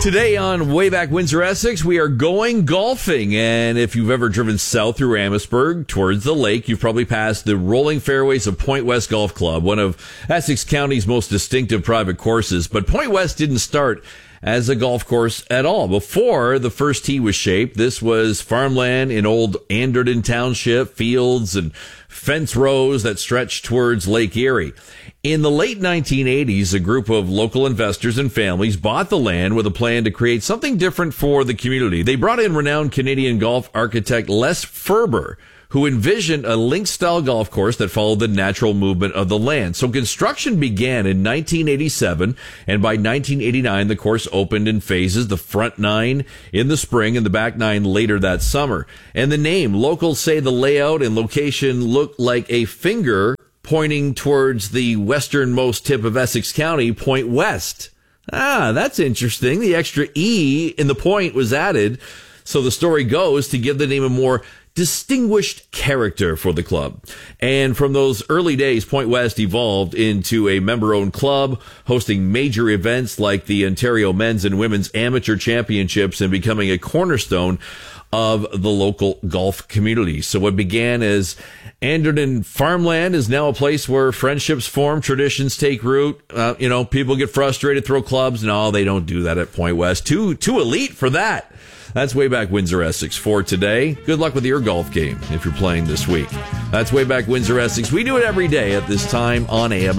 Today on Way Back Windsor, Essex, we are going golfing. And if you've ever driven south through Amherstburg towards the lake, you've probably passed the rolling fairways of Point West Golf Club, one of Essex County's most distinctive private courses. But Point West didn't start as a golf course at all. Before the first tee was shaped, this was farmland in old Anderton Township, fields and fence rows that stretched towards Lake Erie. In the late 1980s, a group of local investors and families bought the land with a plan to create something different for the community. They brought in renowned Canadian golf architect Les Ferber, who envisioned a links-style golf course that followed the natural movement of the land. So construction began in 1987, and by 1989, the course opened in phases, the front 9 in the spring and the back 9 later that summer. And the name, locals say the layout and location looked like a finger pointing towards the westernmost tip of Essex County, Point West. Ah, that's interesting. The extra E in the point was added, so the story goes, to give the name a more distinguished character for the club. And from those early days, Point West evolved into a member-owned club, hosting major events like the Ontario Men's and Women's Amateur Championships and becoming a cornerstone of the local golf community. So what began as Anderton farmland is now a place where friendships form, traditions take root. People get frustrated, throw clubs. No, they don't do that at Point West. Too elite for that. That's Way Back Windsor, Essex for today. Good luck with your golf game if you're playing this week. That's Way Back Windsor, Essex. We do it every day at this time on AM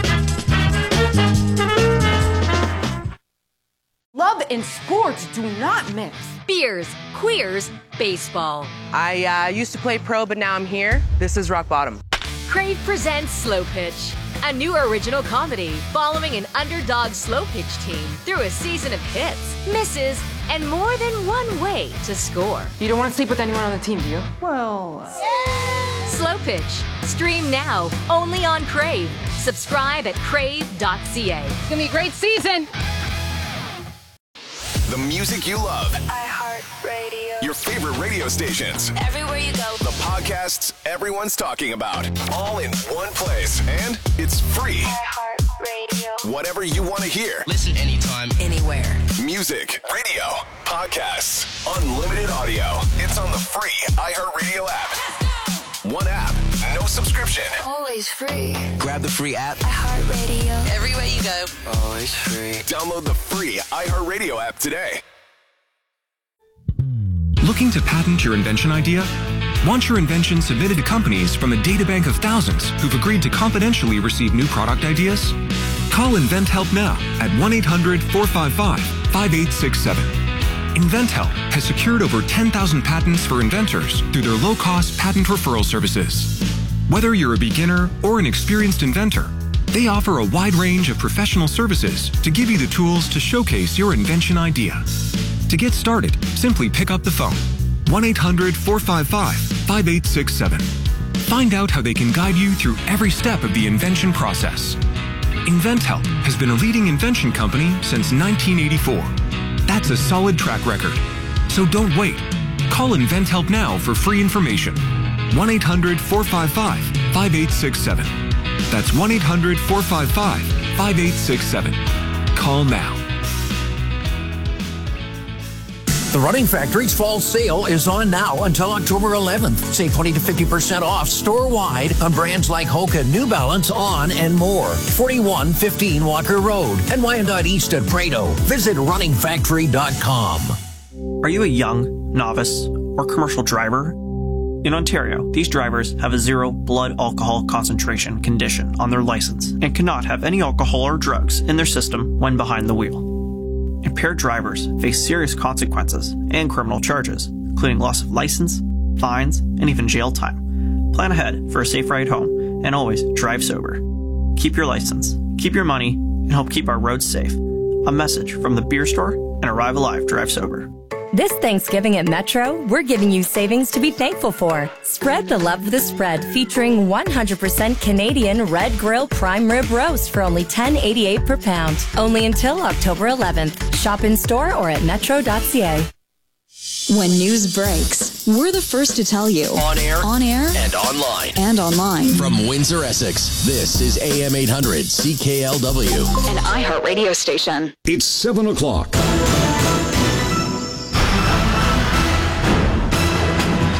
800. Love and sports do not mix. Beers, queers, baseball. I used to play pro, but now I'm here. This is rock bottom. Crave presents Slow Pitch, a new original comedy following an underdog slow pitch team through a season of hits, misses, and more than one way to score. You don't want to sleep with anyone on the team, do you? Well... Slow Pitch. Stream now, only on Crave. Subscribe at crave.ca. It's gonna be a great season. The music you love. iHeartRadio. Your favorite radio stations. Everywhere you go. The podcasts everyone's talking about. All in one place. And it's free. iHeartRadio. Whatever you want to hear. Listen anytime, anywhere. Music, radio, podcasts, unlimited audio. It's on the free iHeartRadio app. One app, no subscription. Always free. grab the free app. iHeartRadio. Everywhere you go, always free. Download the free iHeartRadio app today. Looking to patent your invention idea? Want your invention submitted to companies from a databank of thousands who've agreed to confidentially receive new product ideas? Call InventHelp now at 1-800-455-5867. InventHelp has secured over 10,000 patents for inventors through their low-cost patent referral services. Whether you're a beginner or an experienced inventor, they offer a wide range of professional services to give you the tools to showcase your invention idea. To get started, simply pick up the phone, 1-800-455-5867. Find out how they can guide you through every step of the invention process. InventHelp has been a leading invention company since 1984. That's a solid track record. So don't wait. Call InventHelp now for free information. 1-800-455-5867. That's 1-800-455-5867. Call now. The Running Factory's fall sale is on now until October 11th. Save 20 to 50% off store-wide on brands like Hoka, New Balance, On, and more. 4115 Walker Road and Wyandotte East at Prado. Visit runningfactory.com. Are you a young, novice, or commercial driver? In Ontario, these drivers have a 0 blood alcohol concentration condition on their license and cannot have any alcohol or drugs in their system when behind the wheel. Impaired drivers face serious consequences and criminal charges, including loss of license, fines, and even jail time. Plan ahead for a safe ride home and always drive sober. Keep your license, keep your money, and help keep our roads safe. A message from the Beer Store and Arrive Alive Drive Sober. This Thanksgiving at Metro, we're giving you savings to be thankful for. Spread the love of the spread, featuring 100% Canadian Red Grill Prime Rib Roast for only $10.88 per pound. Only until October 11th. Shop in store or at metro.ca. When news breaks, we're the first to tell you. On air, and online. And online. From Windsor, Essex, this is AM 800 CKLW. An iHeart radio station. It's 7 o'clock.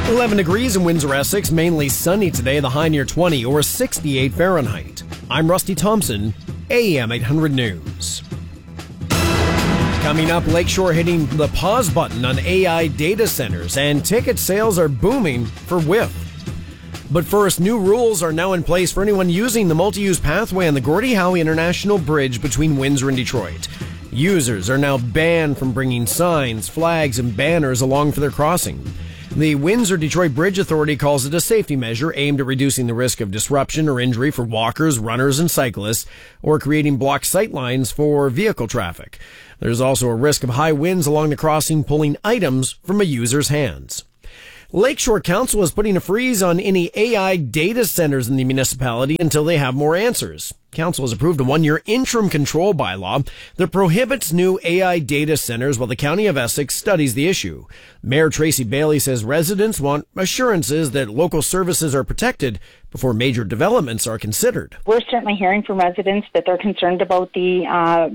11 degrees in Windsor, Essex. Mainly sunny today, the high near 20 or 68 Fahrenheit. I'm Rusty Thompson, AM 800 News. Coming up, Lakeshore hitting the pause button on AI data centers, and ticket sales are booming for WIF. But first, new rules are now in place for anyone using the multi-use pathway on the Gordie Howe International Bridge between Windsor and Detroit. Users are now banned from bringing signs, flags, and banners along for their crossing. The Windsor-Detroit Bridge Authority calls it a safety measure aimed at reducing the risk of disruption or injury for walkers, runners, and cyclists, or creating blocked sightlines for vehicle traffic. There's also a risk of high winds along the crossing pulling items from a user's hands. Lakeshore Council is putting a freeze on any AI data centers in the municipality until they have more answers. Council has approved a 1-year interim control bylaw that prohibits new AI data centers while the County of Essex studies the issue. Mayor Tracy Bailey says residents want assurances that local services are protected before major developments are considered. We're certainly hearing from residents that they're concerned about the,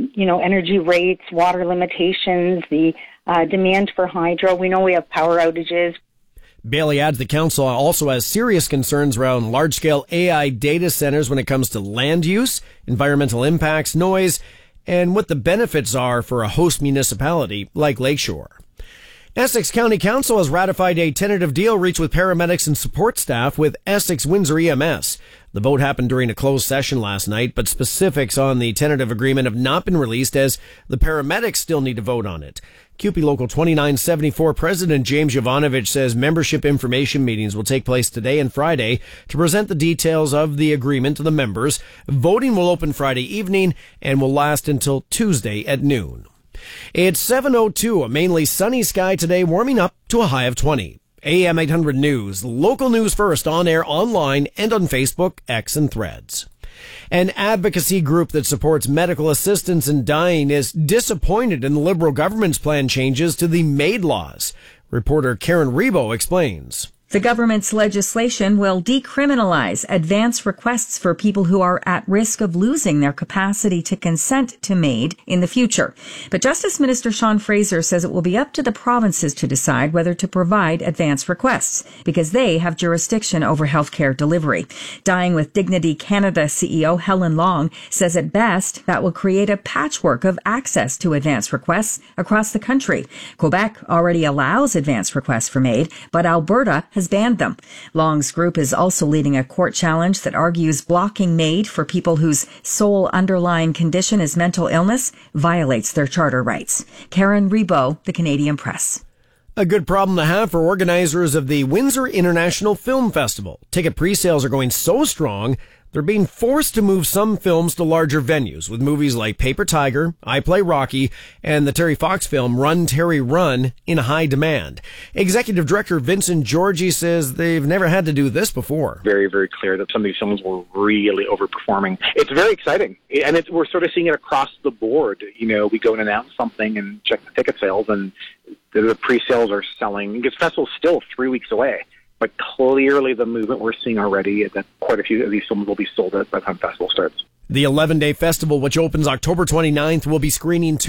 energy rates, water limitations, the demand for hydro. We know we have power outages. Bailey adds the council also has serious concerns around large-scale AI data centers when it comes to land use, environmental impacts, noise, and what the benefits are for a host municipality like Lakeshore. Essex County Council has ratified a tentative deal reached with paramedics and support staff with Essex Windsor EMS. The vote happened during a closed session last night, but specifics on the tentative agreement have not been released as the paramedics still need to vote on it. CUPE Local 2974 President James Jovanovich says membership information meetings will take place today and Friday to present the details of the agreement to the members. Voting will open Friday evening and will last until Tuesday at noon. It's 7:02, a mainly sunny sky today, warming up to a high of 20. AM 800 News, local news first, on air, online, and on Facebook, X, and Threads. An advocacy group that supports medical assistance in dying is disappointed in the Liberal government's planned changes to the MAID laws. Reporter Karen Rebo explains. The government's legislation will decriminalize advance requests for people who are at risk of losing their capacity to consent to MAID in the future. But Justice Minister Sean Fraser says it will be up to the provinces to decide whether to provide advance requests because they have jurisdiction over healthcare delivery. Dying with Dignity Canada CEO Helen Long says at best that will create a patchwork of access to advance requests across the country. Quebec already allows advance requests for MAID, but Alberta has banned them. Long's group is also leading a court challenge that argues blocking MAID for people whose sole underlying condition is mental illness violates their charter rights. Karen Rebo, The Canadian Press. A good problem to have for organizers of the Windsor International Film Festival. Ticket pre-sales are going so strong, they're being forced to move some films to larger venues, with movies like Paper Tiger, I Play Rocky, and the Terry Fox film Run, Terry, Run in high demand. Executive Director Vincent Georgie says they've never had to do this before. Very, very clear that some of these films were really overperforming. It's very exciting, and we're sort of seeing it across the board. You know, we go and announce something and check the ticket sales, and the pre-sales are selling. Because the festival's still 3 weeks away. But clearly the movement we're seeing already is that quite a few of these films will be sold out by the time festival starts. The 11-day festival, which opens October 29th, will be screening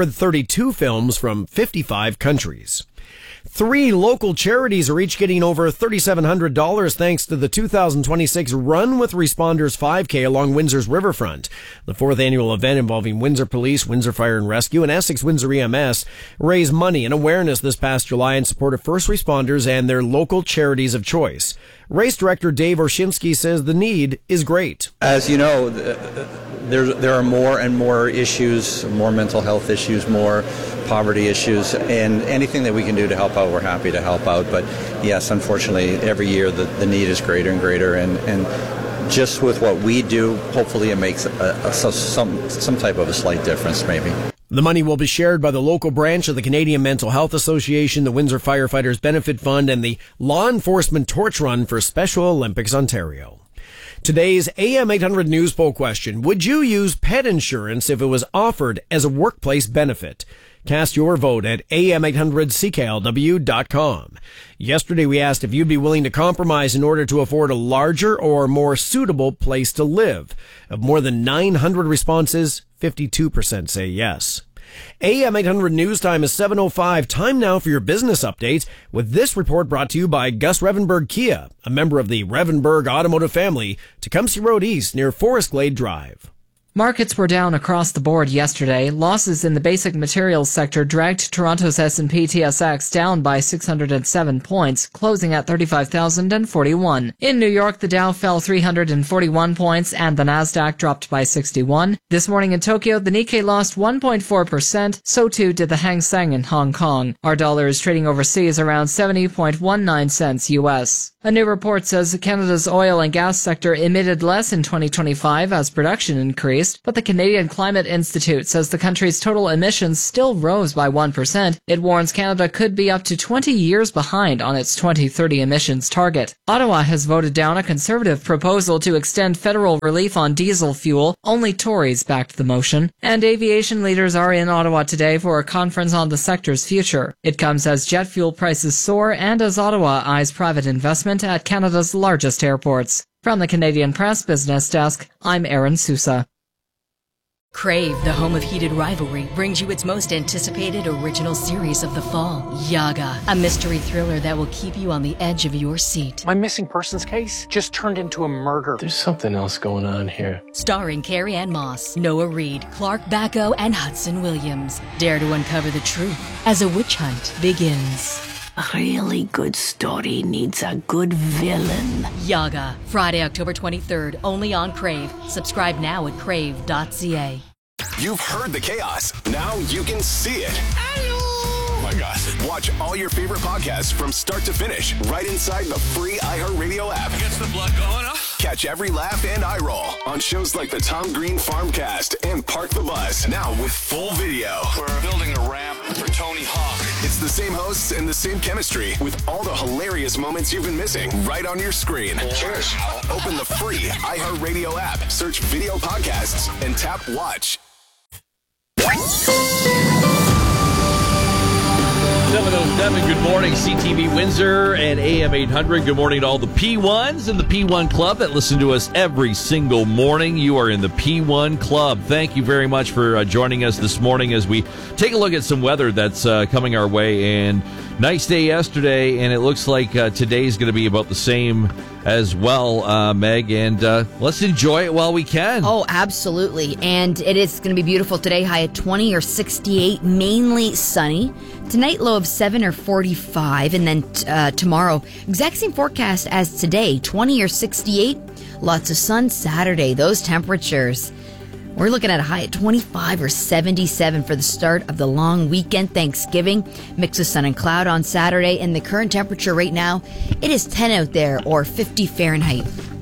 232 films from 55 countries. 3 local charities are each getting over $3,700 thanks to the 2026 Run with Responders 5K along Windsor's riverfront. The 4th annual event involving Windsor Police, Windsor Fire and Rescue, and Essex Windsor EMS raised money and awareness this past July in support of first responders and their local charities of choice. Race director Dave Orshinsky says the need is great. As you know, there are more and more issues, more mental health issues, more poverty issues, and anything that we can do to help out, we're happy to help out. But yes, unfortunately, every year the need is greater and greater, and just with what we do, hopefully it makes some type of a slight difference, maybe. The money will be shared by the local branch of the Canadian Mental Health Association, the Windsor Firefighters Benefit Fund, and the Law Enforcement Torch Run for Special Olympics Ontario. Today's AM 800 News poll question: would you use pet insurance if it was offered as a workplace benefit? Cast your vote at am800cklw.com. Yesterday we asked if you'd be willing to compromise in order to afford a larger or more suitable place to live. Of more than 900 responses, 52% say yes. AM 800 News Time is 7:05. Time now for your business updates, with this report brought to you by Gus Revenberg Kia, a member of the Revenberg Automotive family, Tecumseh Road East near Forest Glade Drive. Markets were down across the board yesterday. Losses in the basic materials sector dragged Toronto's S&P TSX down by 607 points, closing at 35,041. In New York, the Dow fell 341 points and the Nasdaq dropped by 61. This morning in Tokyo, the Nikkei lost 1.4%, so too did the Hang Seng in Hong Kong. Our dollar is trading overseas around 70.19 cents US. A new report says Canada's oil and gas sector emitted less in 2025 as production increased, but the Canadian Climate Institute says the country's total emissions still rose by 1%. It warns Canada could be up to 20 years behind on its 2030 emissions target. Ottawa has voted down a Conservative proposal to extend federal relief on diesel fuel. Only Tories backed the motion. And aviation leaders are in Ottawa today for a conference on the sector's future. It comes as jet fuel prices soar and as Ottawa eyes private investment at Canada's largest airports. From the Canadian Press Business Desk, I'm Erin Sousa. Crave, the home of heated rivalry, brings you its most anticipated original series of the fall, Yaga, a mystery thriller that will keep you on the edge of your seat. My missing persons case just turned into a murder. There's something else going on here. Starring Carrie Ann Moss, Noah Reid, Clark Bacco, and Hudson Williams. Dare to uncover the truth as a witch hunt begins. A really good story needs a good villain. Yaga, Friday, October 23rd, only on Crave. Subscribe now at crave.ca. You've heard the chaos. Now you can see it. Oh my gosh. Watch all your favorite podcasts from start to finish right inside the free iHeartRadio app. Gets the blood going, huh? Catch every laugh and eye roll on shows like the Tom Green Farmcast and Park the Bus. Now with full video. We're building a ramp for Tony Hawk. It's the same hosts and the same chemistry with all the hilarious moments you've been missing right on your screen. Cheers. Open the free iHeartRadio app, search video podcasts, and tap watch. 7:07, good morning, CTV Windsor and AM 800. Good morning to all the P1s and the P1 Club that listen to us every single morning. You are in the P1 Club. Thank you very much for joining us this morning as we take a look at some weather that's coming our way. And nice day yesterday, and it looks like today's going to be about the same as well, Meg, and let's enjoy it while we can. Oh, absolutely. And it is going to be beautiful today, high at 20 or 68, mainly sunny. Tonight, low of 7 or 45, and then tomorrow, exact same forecast as today, 20 or 68, lots of sun. Saturday, those temperatures, we're looking at a high at 25 or 77 for the start of the long weekend, Thanksgiving. Mix of sun and cloud on Saturday, and the current temperature right now, it is 10 out there or 50 Fahrenheit.